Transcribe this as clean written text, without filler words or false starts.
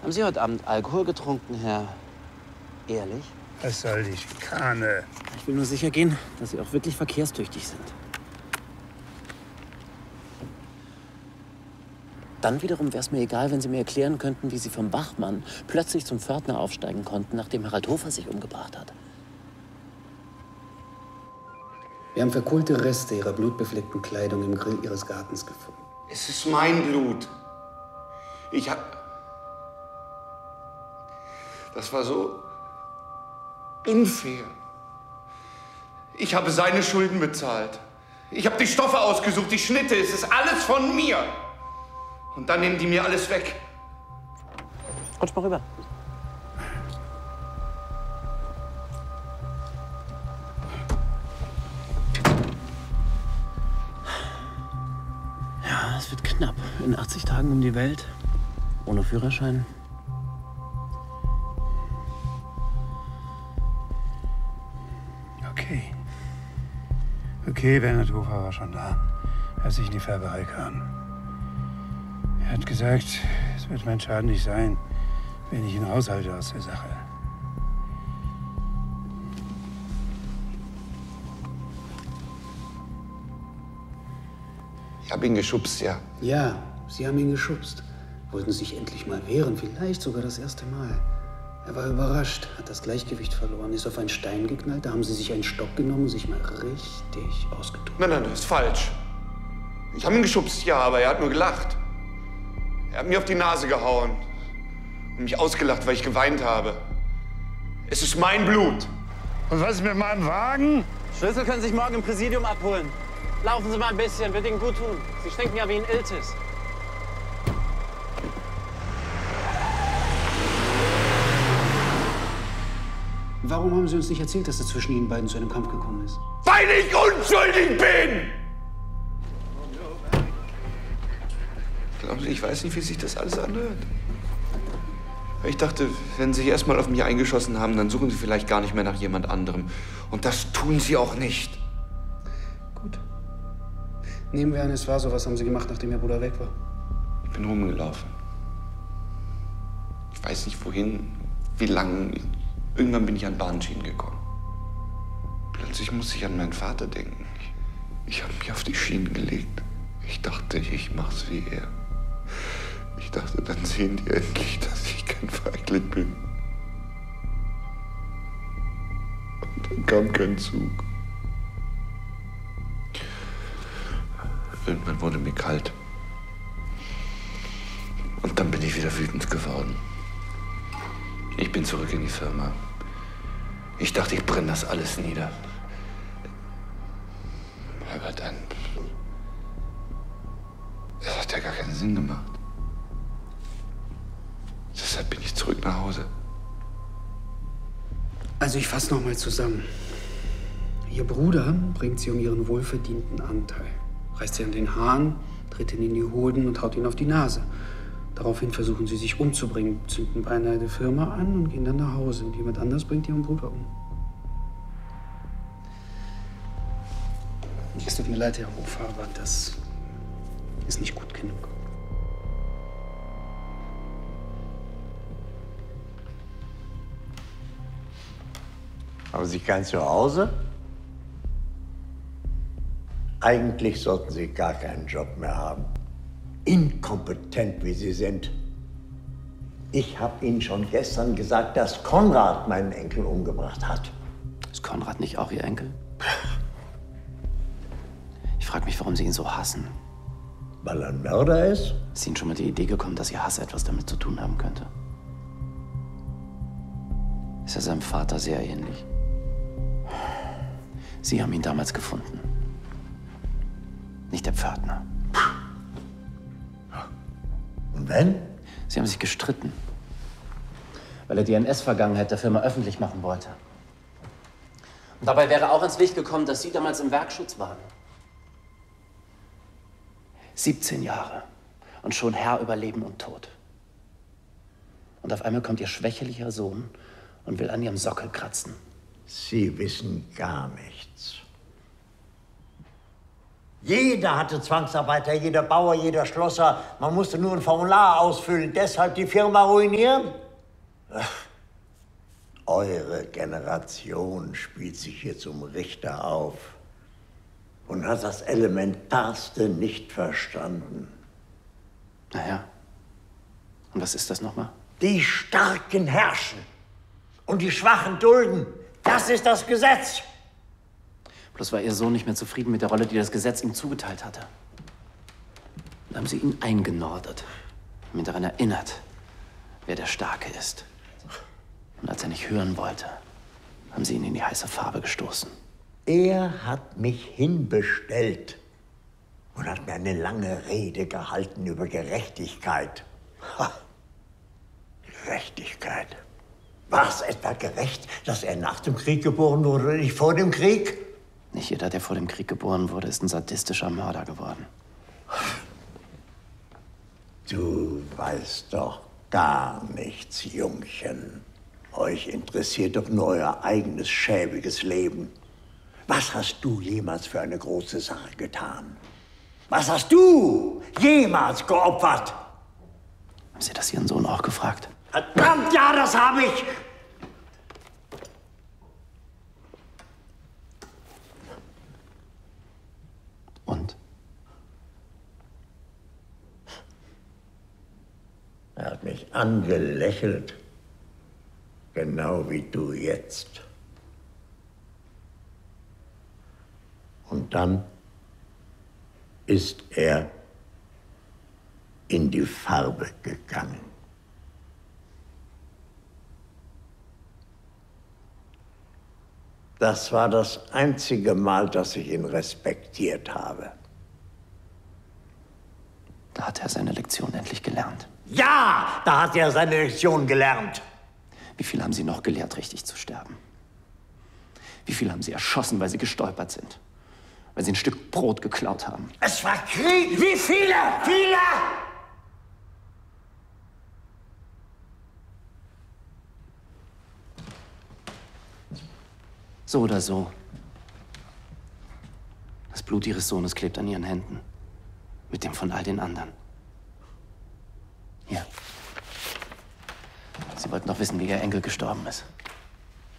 Haben Sie heute Abend Alkohol getrunken, Herr Ehrlich? Was soll die Schikane? Ich will nur sicher gehen, dass Sie auch wirklich verkehrstüchtig sind. Dann wiederum wäre es mir egal, wenn Sie mir erklären könnten, wie Sie vom Wachmann plötzlich zum Pförtner aufsteigen konnten, nachdem Harald Hofer sich umgebracht hat. Wir haben verkohlte Reste ihrer blutbefleckten Kleidung im Grill ihres Gartens gefunden. Es ist mein Blut. Das war so unfair. Ich habe seine Schulden bezahlt. Ich habe die Stoffe ausgesucht, die Schnitte. Es ist alles von mir. Und dann nehmen die mir alles weg. Rutsch mal rüber. Ja, es wird knapp. In 80 Tagen um die Welt. Ohne Führerschein. Okay, Bernhard Hofer war schon da. Er hat sich in die Färberei getan. Er hat gesagt, es wird mein Schaden nicht sein, wenn ich ihn raushalte aus der Sache. Ich habe ihn geschubst, ja. Ja, Sie haben ihn geschubst. Wollten sich endlich mal wehren, vielleicht sogar das erste Mal. Er war überrascht, hat das Gleichgewicht verloren, ist auf einen Stein geknallt. Da haben Sie sich einen Stock genommen und sich mal richtig ausgetobt. Nein, das ist falsch. Ich habe ihn geschubst, ja, aber er hat nur gelacht. Er hat mir auf die Nase gehauen und mich ausgelacht, weil ich geweint habe. Es ist mein Blut. Und was ist mit meinem Wagen? Schlüssel können Sie sich morgen im Präsidium abholen. Laufen Sie mal ein bisschen, wird Ihnen gut tun. Sie stinken ja wie ein Iltis. Warum haben Sie uns nicht erzählt, dass es zwischen Ihnen beiden zu einem Kampf gekommen ist? Weil ich unschuldig bin! Glauben Sie, ich weiß nicht, wie sich das alles anhört? Ich dachte, wenn Sie erst mal auf mich eingeschossen haben, dann suchen Sie vielleicht gar nicht mehr nach jemand anderem. Und das tun Sie auch nicht. Gut. Nehmen wir an, es war so. Was haben Sie gemacht, nachdem Ihr Bruder weg war? Ich bin rumgelaufen. Ich weiß nicht wohin, wie lange. Irgendwann bin ich an Bahnschienen gekommen. Plötzlich musste ich an meinen Vater denken. Ich habe mich auf die Schienen gelegt. Ich dachte, ich mach's wie er. Ich dachte, dann sehen die endlich, dass ich kein Feigling bin. Und dann kam kein Zug. Irgendwann wurde mir kalt. Und dann bin ich wieder wütend geworden. Ich bin zurück in die Firma. Ich dachte, ich brenne das alles nieder. Aber dann... Das hat ja gar keinen Sinn gemacht. Deshalb bin ich zurück nach Hause. Also ich fasse noch mal zusammen. Ihr Bruder bringt Sie um Ihren wohlverdienten Anteil. Reißt Sie an den Haaren, tritt ihn in die Hoden und haut ihn auf die Nase. Daraufhin versuchen Sie, sich umzubringen, zünden beinahe die Firma an und gehen dann nach Hause. Und jemand anders bringt Ihren Bruder um. Es tut mir leid, Herr Hofer, aber das ist nicht gut genug. Haben Sie kein Zuhause? Eigentlich sollten Sie gar keinen Job mehr haben. Inkompetent wie Sie sind. Ich habe Ihnen schon gestern gesagt, dass Konrad meinen Enkel umgebracht hat. Ist Konrad nicht auch Ihr Enkel? Ich frage mich, warum Sie ihn so hassen. Weil er ein Mörder ist? Ist Ihnen schon mal die Idee gekommen, dass Ihr Hass etwas damit zu tun haben könnte? Ist er seinem Vater sehr ähnlich? Sie haben ihn damals gefunden. Nicht der Pförtner. Und wenn? Sie haben sich gestritten, weil er die NS-Vergangenheit der Firma öffentlich machen wollte. Und dabei wäre auch ans Licht gekommen, dass Sie damals im Werkschutz waren. 17 Jahre und schon Herr über Leben und Tod. Und auf einmal kommt Ihr schwächelicher Sohn und will an Ihrem Sockel kratzen. Sie wissen gar nichts. Jeder hatte Zwangsarbeiter, jeder Bauer, jeder Schlosser. Man musste nur ein Formular ausfüllen. Deshalb die Firma ruinieren? Ach, eure Generation spielt sich hier zum Richter auf und hat das Elementarste nicht verstanden. Naja. Und was ist das nochmal? Die Starken herrschen und die Schwachen dulden. Das ist das Gesetz. Bloß war Ihr Sohn nicht mehr zufrieden mit der Rolle, die das Gesetz ihm zugeteilt hatte. Dann haben Sie ihn eingenordet, ihm daran erinnert, wer der Starke ist. Und als er nicht hören wollte, haben Sie ihn in die heiße Farbe gestoßen. Er hat mich hinbestellt und hat mir eine lange Rede gehalten über Gerechtigkeit. Ha. Gerechtigkeit. War es etwa gerecht, dass er nach dem Krieg geboren wurde oder nicht vor dem Krieg? Nicht jeder, der vor dem Krieg geboren wurde, ist ein sadistischer Mörder geworden. Du weißt doch gar nichts, Jungchen. Euch interessiert doch nur euer eigenes schäbiges Leben. Was hast du jemals für eine große Sache getan? Was hast du jemals geopfert? Haben Sie das Ihren Sohn auch gefragt? Verdammt, ja, das habe ich! Und? Er hat mich angelächelt. Genau wie du jetzt. Und dann ist er in die Farbe gegangen. Das war das einzige Mal, dass ich ihn respektiert habe. Da hat er seine Lektion endlich gelernt. Ja, da hat er seine Lektion gelernt. Wie viel haben Sie noch gelehrt, richtig zu sterben? Wie viel haben Sie erschossen, weil Sie gestolpert sind? Weil Sie ein Stück Brot geklaut haben? Es war Krieg. Wie viele? Viele! So oder so. Das Blut Ihres Sohnes klebt an Ihren Händen. Mit dem von all den anderen. Hier. Sie wollten doch wissen, wie Ihr Enkel gestorben ist.